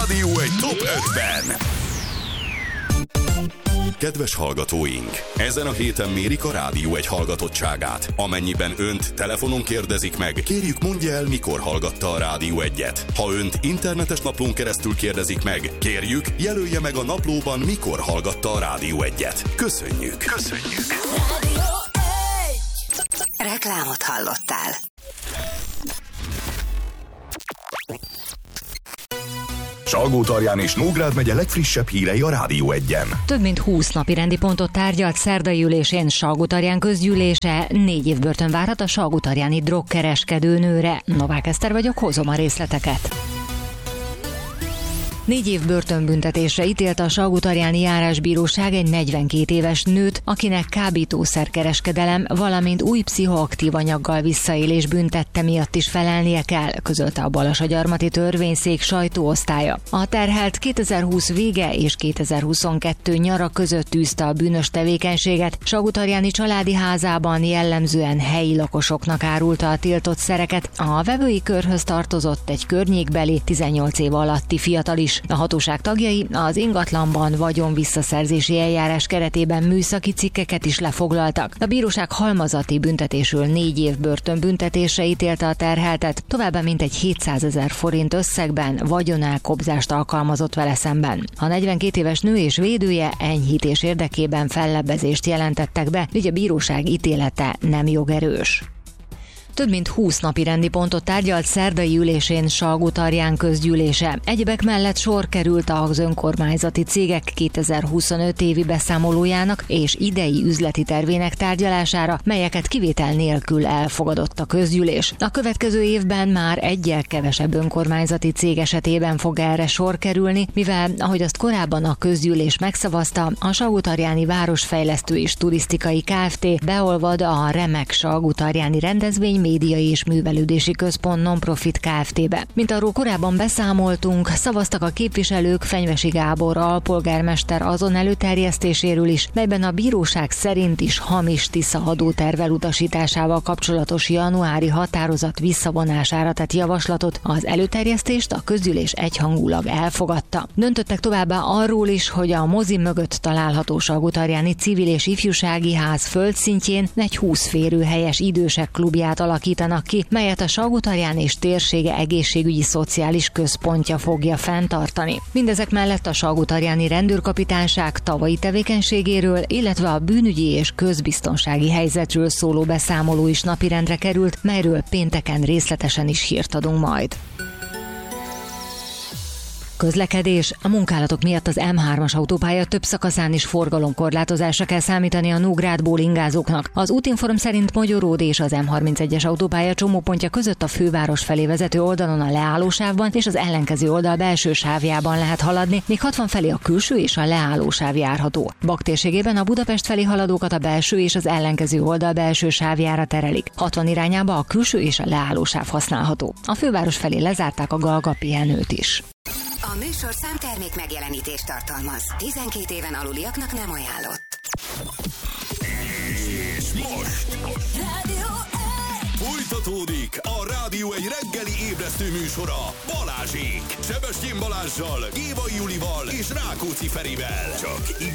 Rádió egy Top 5-ben. Kedves hallgatóink! Ezen a héten mérik a Rádió egy hallgatottságát. Amennyiben önt telefonon kérdezik meg, kérjük mondja el, mikor hallgatta a Rádió 1-et. Ha önt internetes naplón keresztül kérdezik meg, kérjük, jelölje meg a naplóban, mikor hallgatta a Rádió 1-et. Köszönjük! Köszönjük! Rádió 1. Reklámot hallottál. Salgótarján és Nógrád megye legfrissebb hírei a Rádió 1-en. Több mint 20 napi rendi pontot tárgyalt szerdai ülésén Salgótarján közgyűlése. 4 év börtön várhat a salgótarjáni drogkereskedő nőre. Novák Eszter vagyok, hozom a részleteket. 4 év börtönbüntetésre ítélte a Salgótarjáni járásbíróság egy 42 éves nőt, akinek kábítószerkereskedelem, valamint új pszichoaktív anyaggal visszaélés büntette miatt is felelnie kell, közölte a Balassagyarmati törvényszék sajtóosztálya. A terhelt 2020 vége és 2022 nyara között tűzte a bűnös tevékenységet, Salgótarjáni családi házában jellemzően helyi lakosoknak árulta a tiltott szereket. A vevői körhöz tartozott egy környékbeli 18 év alatti fiatal is. A hatóság tagjai az ingatlanban vagyon visszaszerzési eljárás keretében műszaki cikkeket is lefoglaltak. A bíróság halmazati büntetésül 4 év börtönbüntetésre ítélte a terheltet, továbbá mintegy 700 000 forint összegben vagyonelkobzást alkalmazott vele szemben. A 42 éves nő és védője enyhítés érdekében fellebbezést jelentettek be, így a bíróság ítélete nem jogerős. Több mint 20 napi rendi pontot tárgyalt szerdai ülésén Salgótarján közgyűlése. Egyebek mellett sor került az önkormányzati cégek 2025 évi beszámolójának és idei üzleti tervének tárgyalására, melyeket kivétel nélkül elfogadott a közgyűlés. A következő évben már egyel kevesebb önkormányzati cég esetében fog erre sor kerülni, mivel, ahogy azt korábban a közgyűlés megszavazta, a Salgótarjáni Városfejlesztő és Turisztikai Kft. Beolvad a Remek Salgótarjáni Rendezvény Médiai és Művelődési Központ Non-Profit Kft-be. Mint arról korábban beszámoltunk, szavaztak a képviselők Fenyvesi Gábor alpolgármester azon előterjesztéséről is, melyben a bíróság szerint is hamis Tisza adóterv utasításával kapcsolatos januári határozat visszavonására tett javaslatot. Az előterjesztést a közgyűlés egyhangulag elfogadta. Döntöttek továbbá arról is, hogy a mozi mögött található Salgótarjáni Civil és Ifjúsági Ház földszintjén egy 20 férőhelyes idősek klubját alakítanak ki, melyet a Salgótarján és térsége egészségügyi szociális központja fogja fenntartani. Mindezek mellett a Salgótarjáni rendőrkapitányság tavalyi tevékenységéről, illetve a bűnügyi és közbiztonsági helyzetről szóló beszámoló is napirendre került, melyről pénteken részletesen is hírt adunk majd. Közlekedés. A munkálatok miatt az M3-as autópálya több szakaszán is forgalomkorlátozásra kell számítani a Nógrádból ingázóknak. Az útinform szerint Magyaród és az M31-es autópálya csomópontja között a főváros felé vezető oldalon a leállósávban és az ellenkező oldal belső sávjában lehet haladni, míg 60 felé a külső és a leállósáv járható. Bak térségében a Budapest felé haladókat a belső és az ellenkező oldal belső sávjára terelik. 60 irányába a külső és a leállósáv használható. A főváros felé lezárták a Galga pihenőt is. A műsorszám termék megjelenítést tartalmaz. 12 éven aluliaknak nem ajánlott. És most Rádió 1. folytatódik a Rádió egy reggeli ébresztő műsora Balázsék. Sebestyén Balázssal, Gévai Julival és Rákóczi Ferivel. Csak